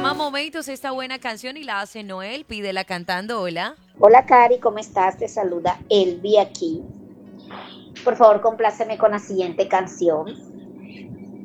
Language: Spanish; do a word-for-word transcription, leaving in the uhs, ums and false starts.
llama Momentos esta buena canción y la hace Noel. Pídela cantando. Hola. Hola Cari, ¿cómo estás? Te saluda Elvi aquí. Por favor, compláceme con la siguiente canción.